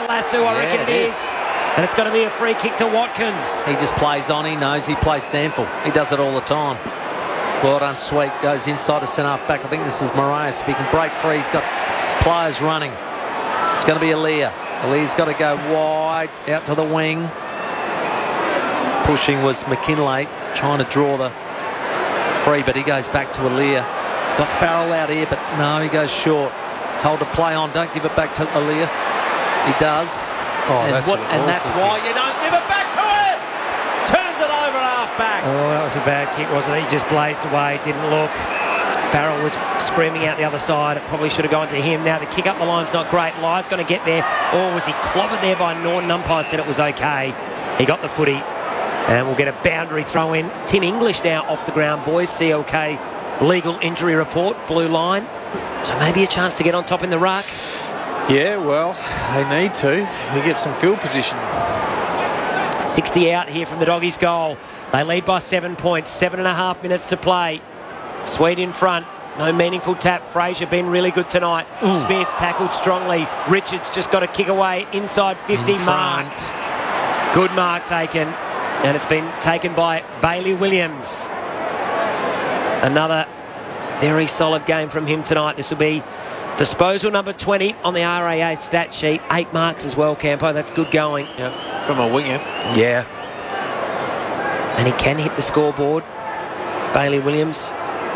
a lasso, I reckon it is. And it's going to be a free kick to Watkins. He just plays on. He knows he plays Sandful. He does it all the time. Well done, Sweet. Goes inside to centre-half back. I think this is Moraes. If he can break free, he's got players running. It's going to be Aaliyah. Aaliyah's got to go wide, out to the wing. Pushing was McKinlay, trying to draw the free, but he goes back to Aaliyah. He's got Farrell out here, but no, he goes short. Told to play on, don't give it back to Aaliyah. He does. And that's why you don't give it back to him! Turns it over at half-back. Oh, that was a bad kick, wasn't it? He just blazed away, didn't look. Farrell was screaming out the other side. It probably should have gone to him. Now the kick up the line's not great. Lyre's going to get there. Or was he clobbered there by Norton? Umpire said it was okay. He got the footy. And we'll get a boundary throw in. Tim English now off the ground, boys. CLK legal injury report, blue line. So maybe a chance to get on top in the ruck. Yeah, well, they need to. He gets some field position. 60 out here from the Doggies' goal. They lead by 7 points. 7.5 minutes to play. Sweet in front. No meaningful tap. Fraser been really good tonight. Ooh. Smith tackled strongly. Richards just got a kick away inside 50. Marked. Good mark taken. And it's been taken by Bailey Williams. Another very solid game from him tonight. This will be disposal number 20 on the RAA stat sheet. 8 marks as well, Campo. That's good going. Yep. From a winger. Yeah. And he can hit the scoreboard. Bailey Williams.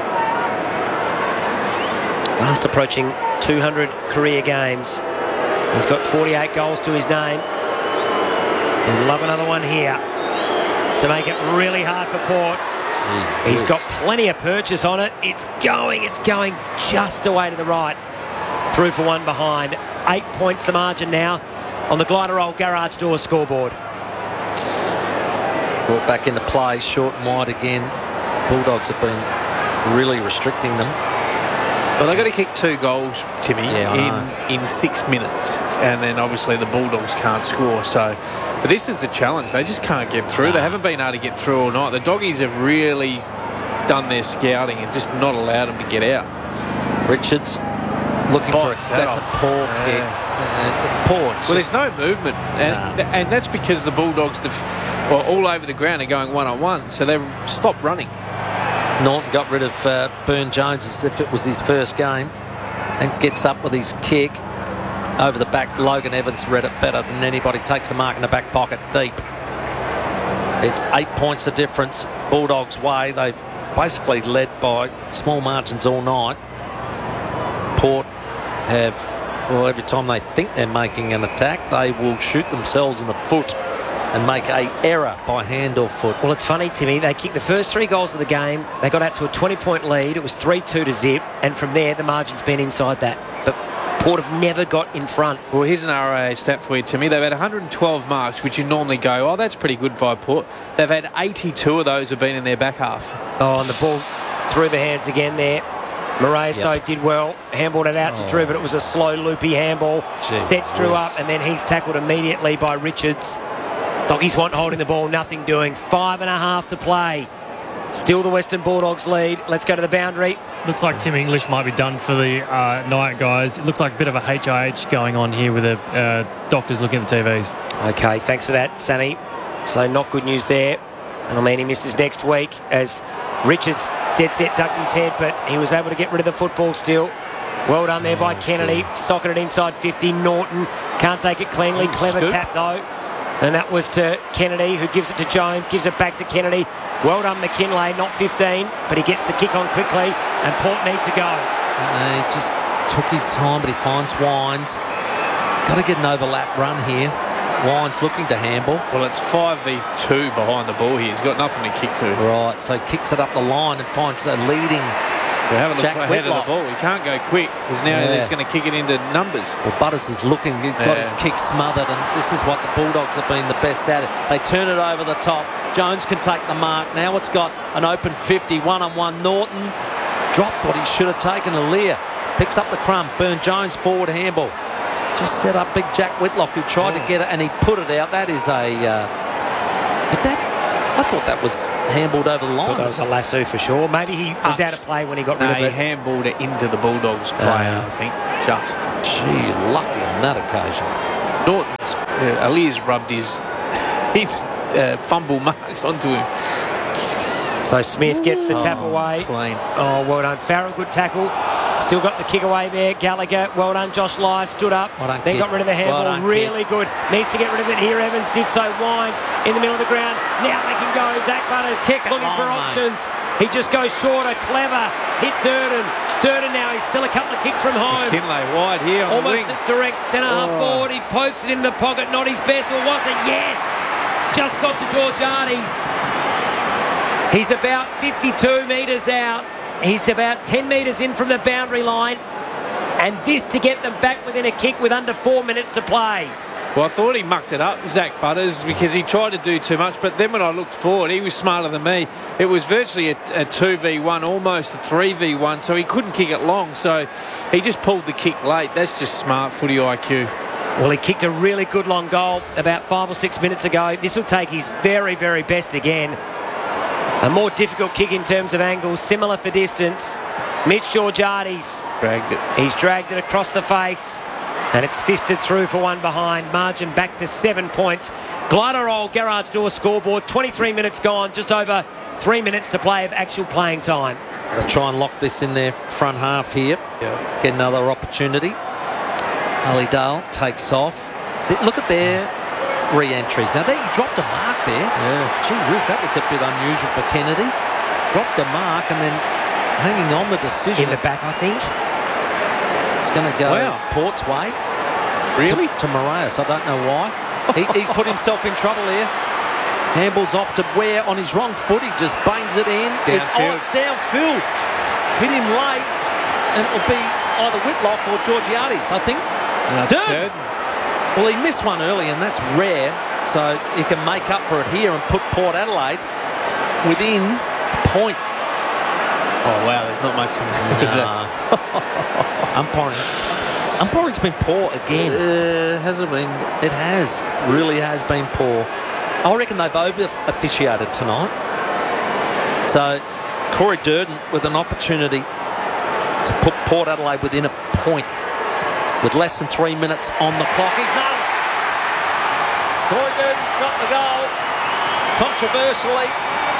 Fast approaching 200 career games. He's got 48 goals to his name. He'd love another one here to make it really hard for Port. He's got plenty of purchase on it. It's going just away to the right. Through for one behind. 8 points the margin now on the Glider-Roll Garage Door scoreboard. Brought back into play, short and wide again. Bulldogs have been really restricting them. Well, they've got to kick 2 goals, Timmy, in 6 minutes. And then obviously the Bulldogs can't score. But this is the challenge. They just can't get through. They haven't been able to get through all night. The Doggies have really done their scouting and just not allowed them to get out. Richards looking for it. That's a poor kick. It's poor. Well, there's no movement. And that's because the Bulldogs all over the ground are going one-on-one. So they've stopped running. Norton got rid of Byrne-Jones as if it was his first game and gets up with his kick over the back. Logan Evans read it better than anybody. Takes the mark in the back pocket deep. It's 8 points the difference Bulldogs' way. They've basically led by small margins all night. Port have, well, every time they think they're making an attack, they will shoot themselves in the foot and make a error by hand or foot. Well, it's funny, Timmy. They kicked the first 3 goals of the game. They got out to a 20-point lead. It was 3-2 to zip. And from there, the margin's been inside that. But Port have never got in front. Well, here's an RAA stat for you, Timmy. They've had 112 marks, which you normally go, oh, that's pretty good by Port. They've had 82 of those have been in their back half. Oh, and the ball through the hands again there. Moraes, though, did well. Handballed it out to Drew, but it was a slow, loopy handball. Sets Drew up, and then he's tackled immediately by Richards. Doggies want holding the ball, nothing doing. 5.5 to play. Still the Western Bulldogs lead. Let's go to the boundary. Looks like Tim English might be done for the night, guys. It looks like a bit of a HIH going on here with the doctors looking at the TVs. Okay, thanks for that, Sammy. So not good news there. And I mean, he misses next week as Richards dead set ducked his head, but he was able to get rid of the football still. Well done there by Kennedy. Socking it inside 50. Norton can't take it cleanly. Clever tap, though. And that was to Kennedy, who gives it to Jones, gives it back to Kennedy. Well done, McKinlay, not 15, but he gets the kick on quickly, and Port need to go. He just took his time, but he finds Wines. Got to get an overlap run here. Wines looking to handball. Well, it's 5v2 behind the ball here. He's got nothing to kick to. Right, so he kicks it up the line and finds a leading Jack ahead Whitlock. of the ball. He can't go quick because now he's going to kick it into numbers. Well, Butters is looking. He's got his kick smothered, and this is what the Bulldogs have been the best at. They turn it over the top. Jones can take the mark. Now it's got an open 50, one-on-one. Norton dropped what he should have taken. Aaliyah picks up the crumb. Byrne-Jones forward handball. Just set up big Jack Whitlock, who tried to get it, and he put it out. That is a... I thought that was handballed over the line. Well, that was a lasso for sure. Maybe he was out of play when he got rid of it. He handballed it into the Bulldogs player, I think. Just. Gee, lucky on that occasion. Norton's Ali's rubbed his fumble marks onto him. So Smith gets the tap away. Clean. Oh, well done. Farrell, good tackle. Still got the kick away there. Gallagher, well done. Josh Lyre stood up. Well done, then kid. got rid of the handball. Well done, really good. Needs to get rid of it here. Evans did so. Wines in the middle of the ground. Now they can go. Zach Butters Kick it looking for long, options. He just goes shorter. Clever. Hit Durden. Durden now. He's still a couple of kicks from home. Kinlay wide here on Almost the wing. a direct centre half forward. He pokes it into the pocket. Not his best, or was it? Yes. Just got to Georgiades. He's about 52 metres out. He's about 10 metres in from the boundary line. And this to get them back within a kick with under 4 minutes to play. Well, I thought he mucked it up, Zach Butters, because he tried to do too much. But then when I looked forward, he was smarter than me. It was virtually a 2v1, almost a 3v1, so he couldn't kick it long. So he just pulled the kick late. That's just smart footy IQ. Well, he kicked a really good long goal about 5 or 6 minutes ago. This will take his very, very best again. A more difficult kick in terms of angles, similar for distance. Mitch Georgiades. Dragged it. He's dragged it across the face. And it's fisted through for one behind. Margin back to 7 points. Gliderol Garage Door scoreboard. 23 minutes gone. Just over 3 minutes to play of actual playing time. They'll try and lock this in their front half here. Yeah. Get another opportunity. Allydale takes off. Look at their re-entries. Now, he dropped a mark there. Yeah. Gee whiz, that was a bit unusual for Kennedy. Dropped a mark and then hanging on the decision. In the back, I think. It's going to go Wow. Port's way. Really? To Moraes. I don't know why. He's put himself in trouble here. Handballs off to Ware on his wrong foot. He just bangs it in. Downfield. It's downfield. Hit him late. And it'll be either Whitlock or Georgiades, I think. Durden. Well, he missed one early, and that's rare. So he can make up for it here and put Port Adelaide within a point. Oh, wow, there's not much in there. Umpiring's been poor again. Hasn't been. It has. Really has been poor. I reckon they've over-officiated tonight. So Corey Durden with an opportunity to put Port Adelaide within a point with less than 3 minutes on the clock. He's done it. Corey Durden's got the goal. Controversially,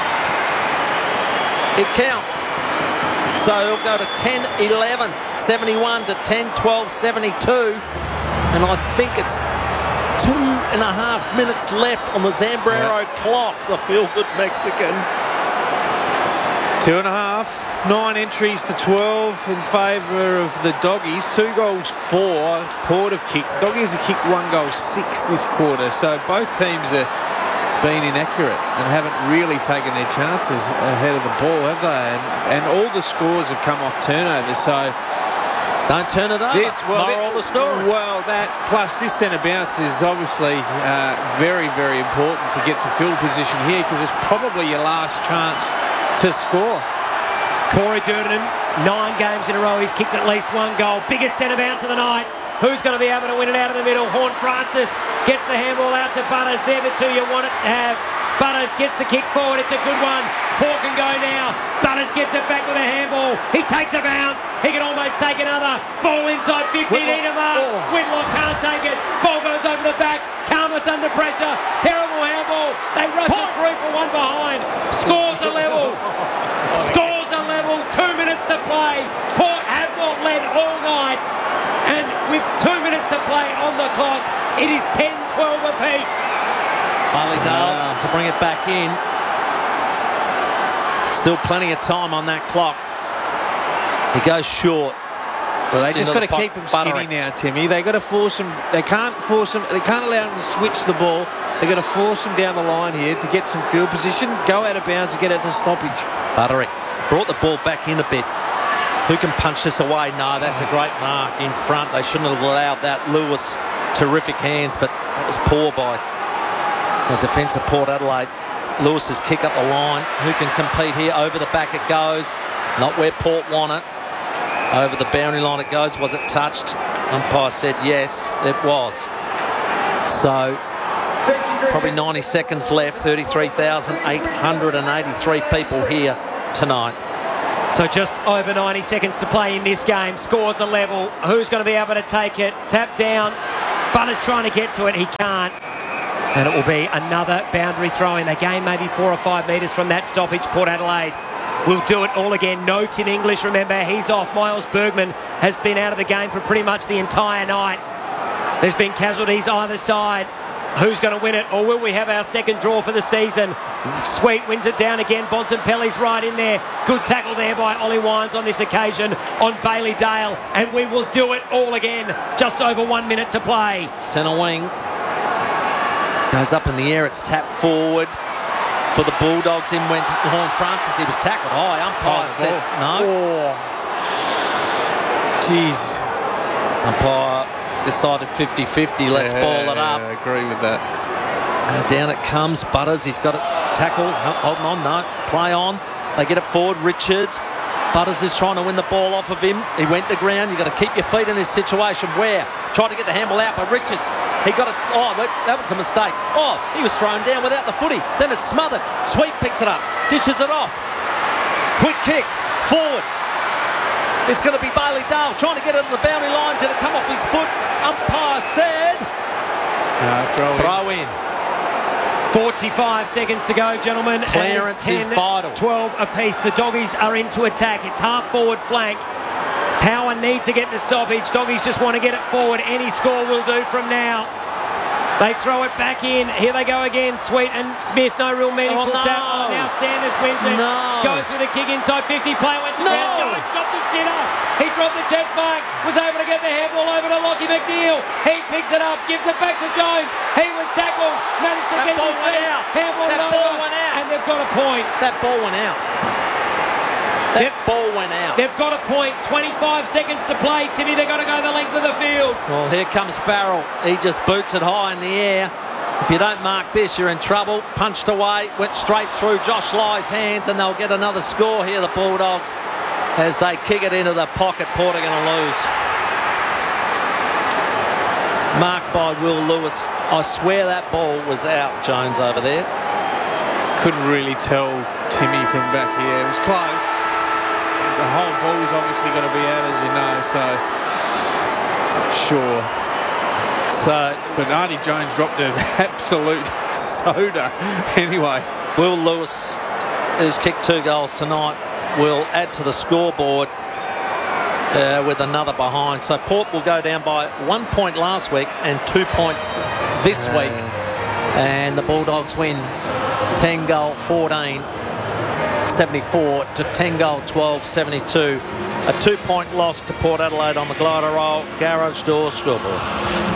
it counts. So he'll go to 10-11, 71 to 10-12, 72. And I think it's 2.5 minutes left on the Zambrero clock, the feel-good Mexican. 2.5. 9 entries to 12 in favour of the Doggies. 2 goals, 4. Port have kicked. Doggies have kicked 1 goal, 6 this quarter. So both teams are been inaccurate and haven't really taken their chances ahead of the ball, have they? And all the scores have come off turnovers. So don't turn it over. Moral of the story. Well, that plus this centre bounce is obviously very, very important to get some field position here, because it's probably your last chance to score. Corey Durden, 9 games in a row. He's kicked at least 1 goal. Biggest centre bounce of the night. Who's going to be able to win it out of the middle? Horn Francis gets the handball out to Butters. They're the two you want it to have. Butters gets the kick forward. It's a good one. Port can go now. Butters gets it back with a handball. He takes a bounce. He can almost take another. Ball inside 50. Niedermark. Whitlock can't take it. Ball goes over the back. Karmas under pressure. Terrible handball. They rush it through for 1 behind. Scores a level. Scores a level. 2 minutes to play. Port have not led all night. And with 2 minutes to play on the clock, it is 10-12 apiece. Allydale to bring it back in. Still plenty of time on that clock. He goes short. Well, they just got to keep him skinny now, Timmy. They got to force him. They can't force him. They can't allow him to switch the ball. They got to force him down the line here to get some field position, go out of bounds and get out to stoppage. Butterick brought the ball back in a bit. Who can punch this away? No, that's a great mark in front. They shouldn't have allowed that. Lewis, terrific hands, but that was poor by the defence of Port Adelaide. Lewis's kick up the line. Who can compete here? Over the back it goes. Not where Port want it. Over the boundary line it goes. Was it touched? Umpire said yes, it was. So probably 90 seconds left. 33,883 people here tonight. So just over 90 seconds to play in this game. Scores a level. Who's going to be able to take it? Tap down. Butters trying to get to it. He can't. And it will be another boundary throw-in. They gain maybe 4 or 5 metres from that stoppage. Port Adelaide will do it all again. No Tim English, remember. He's off. Miles Bergman has been out of the game for pretty much the entire night. There's been casualties either side. Who's going to win it? Or will we have our second draw for the season? Sweet wins it down again. Bontempelli's right in there. Good tackle there by Ollie Wines on this occasion on Bailey Dale. And we will do it all again. Just over 1 minute to play. Centre wing. Goes up in the air. It's tapped forward for the Bulldogs. In went Horn Francis. He was tackled high. Umpire said no. Jeez. Umpire decided 50-50. Let's ball it up. I agree with that. Down it comes. Butters. He's got it tackled. Holding on. No. Play on. They get it forward. Richards. Butters is trying to win the ball off of him. He went to ground. You've got to keep your feet in this situation. Where? Tried to get the handball out, but Richards, he got it. Oh, that was a mistake. Oh, he was thrown down without the footy. Then it's smothered. Sweet picks it up. Ditches it off. Quick kick. Forward. It's going to be Bailey Dale trying to get it to the boundary line. Did it come off his foot? Umpire said... No, throw in. 45 seconds to go, gentlemen. Clearance is vital. 12 apiece. The Doggies are into attack. It's half forward flank. Power need to get the stoppage. Doggies just want to get it forward. Any score will do from now. They throw it back in. Here they go again. Sweet and Smith. No real meaningful tap. Oh, now Sanders wins it. No. Goes with a kick inside 50. Player went to ground. Jones shot the centre. He dropped the chest mark. Was able to get the handball over to Lockie McNeil. He picks it up. Gives it back to Jones. He was tackled. Managed to get his feet. Handball That ball went out. And they've got a point. That ball went out. That ball went out. They've got a point. 25 seconds to play, Timmy. They've got to go the length of the field. Well, here comes Farrell. He just boots it high in the air. If you don't mark this, you're in trouble. Punched away, went straight through Josh Ly's hands, and they'll get another score here, the Bulldogs, as they kick it into the pocket. Port are going to lose. Marked by Will Lewis. I swear that ball was out, Jones, over there. Couldn't really tell Timmy from back here. It was close. The whole ball's obviously going to be out, as you know, so not sure. But Artie Jones dropped an absolute soda. Anyway, Will Lewis, who's kicked 2 goals tonight, will add to the scoreboard with another behind. So Port will go down by 1 point last week and 2 points this week. And the Bulldogs win 10 goal 14 74 to 10 goal 12 72. A 2 point loss to Port Adelaide on the Glider Roll Garage Door scoreboard.